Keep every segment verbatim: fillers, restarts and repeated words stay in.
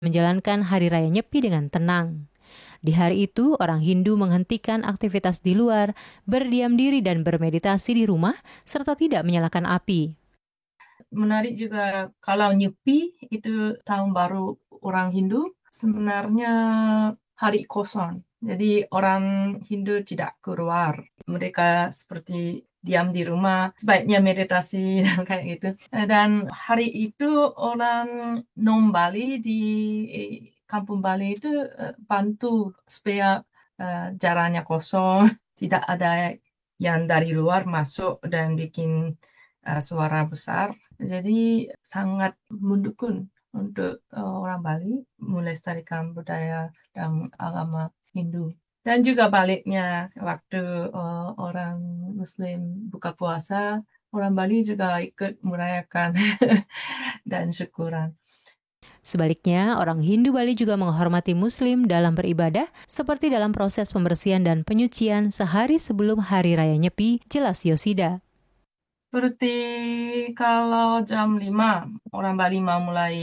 menjalankan Hari Raya Nyepi dengan tenang. Di hari itu, orang Hindu menghentikan aktivitas di luar, berdiam diri dan bermeditasi di rumah, serta tidak menyalakan api. Menarik juga kalau Nyepi itu tahun baru orang Hindu, sebenarnya hari kosong. Jadi orang Hindu tidak keluar. Mereka seperti diam di rumah, sebaiknya meditasi dan kayak gitu. Dan hari itu orang non Bali di kampung Bali itu eh, bantu supaya eh, jalannya kosong, tidak ada yang dari luar masuk dan bikin eh, suara besar. Jadi sangat mendukung untuk eh, orang Bali melestarikan budaya dan agama Hindu. Dan juga baliknya, waktu uh, orang Muslim buka puasa, orang Bali juga ikut merayakan dan syukuran. Sebaliknya, orang Hindu Bali juga menghormati Muslim dalam beribadah, seperti dalam proses pembersihan dan penyucian sehari sebelum Hari Raya Nyepi, jelas Yosida. Seperti kalau jam lima, orang Bali mau mulai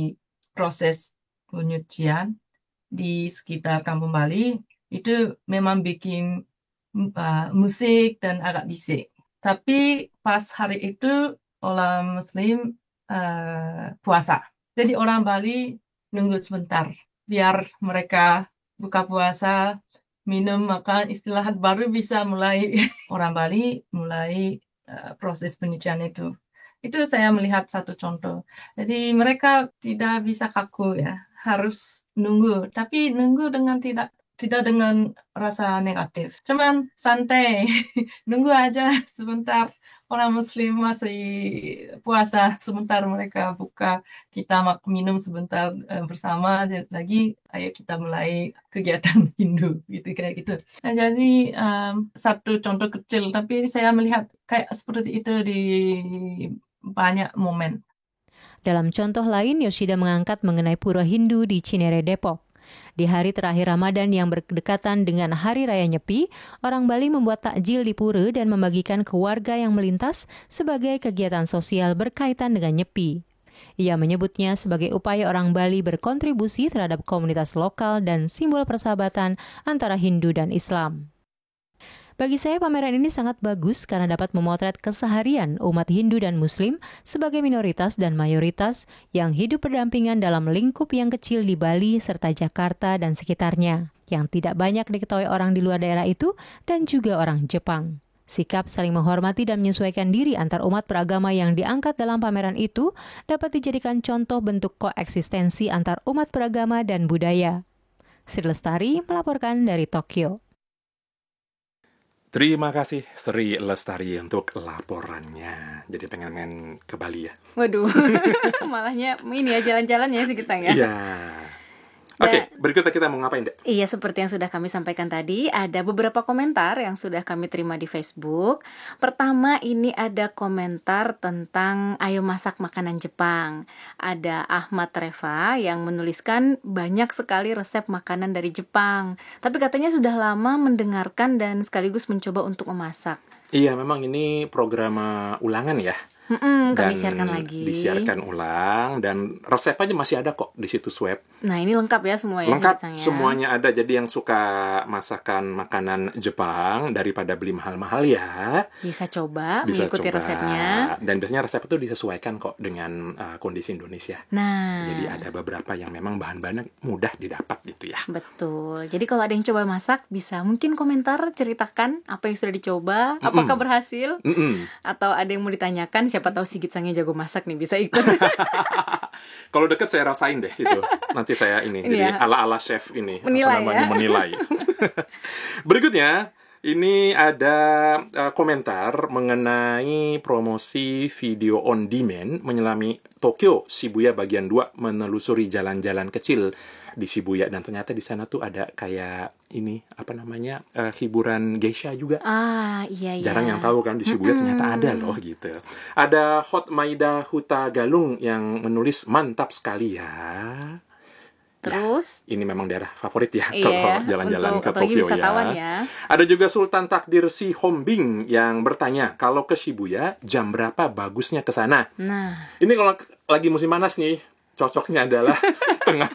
proses penyucian di sekitar kampung Bali, itu memang bikin uh, musik dan agak bisik. Tapi pas hari itu orang Muslim uh, puasa. Jadi orang Bali nunggu sebentar biar mereka buka puasa, minum, makan, istirahat baru bisa mulai orang Bali mulai uh, proses penyucian itu. Itu saya melihat satu contoh. Jadi mereka tidak bisa kaku ya, harus nunggu. Tapi nunggu dengan tidak tidak dengan rasa negatif. Cuman santai, nunggu aja sebentar. Orang Muslim masih puasa, sebentar mereka buka, kita mak- minum sebentar eh, bersama lagi, ayo kita mulai kegiatan Hindu gitu kayak gitu. Nah, jadi um, satu contoh kecil, tapi saya melihat kayak seperti itu di banyak momen. Dalam contoh lain, Yoshida mengangkat mengenai pura Hindu di Cinere, Depok. Di hari terakhir Ramadan yang berdekatan dengan Hari Raya Nyepi, orang Bali membuat takjil di pura dan membagikan ke warga yang melintas sebagai kegiatan sosial berkaitan dengan Nyepi. Ia menyebutnya sebagai upaya orang Bali berkontribusi terhadap komunitas lokal dan simbol persahabatan antara Hindu dan Islam. Bagi saya pameran ini sangat bagus karena dapat memotret keseharian umat Hindu dan Muslim sebagai minoritas dan mayoritas yang hidup berdampingan dalam lingkup yang kecil di Bali serta Jakarta dan sekitarnya, yang tidak banyak diketahui orang di luar daerah itu dan juga orang Jepang. Sikap saling menghormati dan menyesuaikan diri antar umat beragama yang diangkat dalam pameran itu dapat dijadikan contoh bentuk koeksistensi antar umat beragama dan budaya. Sri Lestari melaporkan dari Tokyo. Terima kasih Sri Lestari untuk laporannya. Jadi pengen main ke Bali ya. Waduh, malahnya ini ya jalan-jalan ya sedikit sayang. Iya. Oke, okay, berikutnya kita mau ngapain, Dek? Iya, seperti yang sudah kami sampaikan tadi, ada beberapa komentar yang sudah kami terima di Facebook. Pertama, ini ada komentar tentang ayo masak makanan Jepang. Ada Ahmad Reva yang menuliskan banyak sekali resep makanan dari Jepang. Tapi katanya sudah lama mendengarkan dan sekaligus mencoba untuk memasak. Iya, memang ini program ulangan ya. Mm-mm, kami Dan siarkan lagi. disiarkan ulang dan resep aja masih ada kok di situs web. Nah, ini lengkap ya semua ya. Lengkap, ya. semuanya ada. Jadi yang suka masakan makanan Jepang daripada beli mahal-mahal ya, bisa coba bisa mengikuti coba. resepnya. Dan biasanya resep itu disesuaikan kok dengan uh, kondisi Indonesia. Nah, jadi ada beberapa yang memang bahan-bahannya mudah didapat gitu ya. Betul. Jadi kalau ada yang coba masak, bisa mungkin komentar ceritakan apa yang sudah dicoba, Mm-mm. apakah berhasil, Mm-mm. atau ada yang mau ditanyakan. Siapa tahu Sigit Sangnya jago masak nih, bisa ikut. Kalau deket saya rasain deh itu. Nanti saya ini, ini jadi ya, ala-ala chef ini, menilai, apa namanya, ya? menilai. Berikutnya, ini ada uh, komentar mengenai promosi video on demand menyelami Tokyo Shibuya bagian dua, menelusuri jalan-jalan kecil di Shibuya, dan ternyata di sana tuh ada kayak ini apa namanya uh, hiburan geisha juga. Ah, iya iya. Jarang yang tahu kan di Shibuya mm-hmm. ternyata ada loh gitu. Ada Hot Maida Huta Galung yang menulis mantap sekali ya. Terus ya, ini memang daerah favorit ya iya, kalau jalan-jalan ke Tokyo ya. ya. Ada juga Sultan Takdir Si Hombing yang bertanya, kalau ke Shibuya jam berapa bagusnya ke sana? Nah, ini kalau lagi musim panas nih, cocoknya adalah tengah